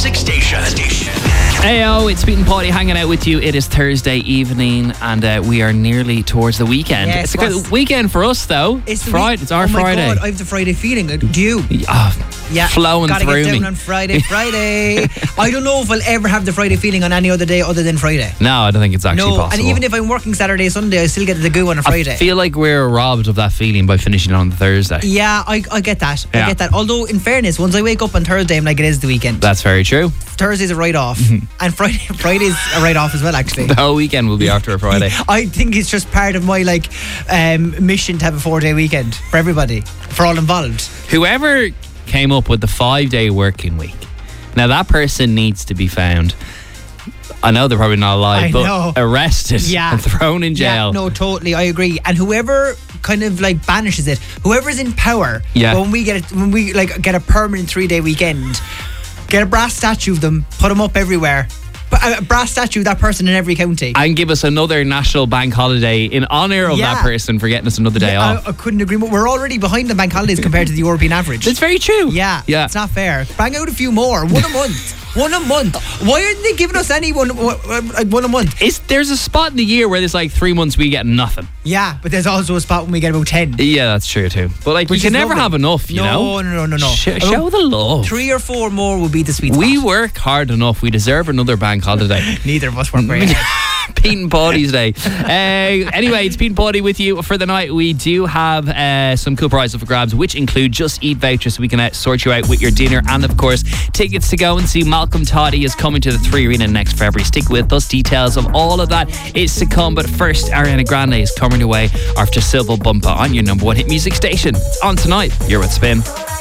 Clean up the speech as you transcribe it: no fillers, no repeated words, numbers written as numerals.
Music Station. Heyo, it's Pete and Paulie hanging out with you. It is Thursday evening and we are nearly towards the weekend. Yes, it's a good weekend for us though. It's Friday. It's our Friday. Oh my God, I have the Friday feeling. Do you? Flowing gotta through get down me. on Friday. I don't know if I'll ever have the Friday feeling on any other day other than Friday. No, I don't think it's actually possible. And even if I'm working Saturday, Sunday, I still get the goo on a Friday. I feel like we're robbed of that feeling by finishing on the Thursday. Yeah, I get that. Yeah. I get that. Although, in fairness, once I wake up on Thursday, I'm like, it is the weekend. That's very true. Thursday's a write-off. And Friday's a write-off as well, actually. The whole weekend will be after a Friday. I think it's just part of my mission to have a 4-day weekend for everybody, for all involved. Whoever came up with the 5-day working week, now that person needs to be found. I know they're probably not alive, but arrested and thrown in jail. Yeah, no, totally, I agree. And whoever kind of banishes it, whoever's in power, when we get a permanent 3-day weekend, get a brass statue of them, put them up everywhere. A brass statue of that person in every county. And give us another national bank holiday in honour of that person for getting us another day off. I couldn't agree more. We're already behind the bank holidays compared to the European average. That's very true. Yeah, it's not fair. Bang out a few more. One a month. One a month. Why aren't they giving us any one a month? There's a spot in the year where there's 3 months we get nothing. Yeah, but there's also a spot when we get about 10. Yeah, that's true too. But you can never have enough, you know? No. Show the love. 3 or 4 more would be the sweet spot. We work hard enough. We deserve another bank holiday. Neither of us work very hard. Pete and Paudie's Day. Anyway, it's Pete and Paudie with you for the night. We do have some cool prizes for grabs, which include Just Eat vouchers so we can sort you out with your dinner, and of course tickets to go and see Malcolm Toddy is coming to the 3 Arena next February. Stick with us. Details of all of that is to come, but first Ariana Grande is coming away after Silver Bumper on your number 1 hit music station. On tonight, you're with Spin.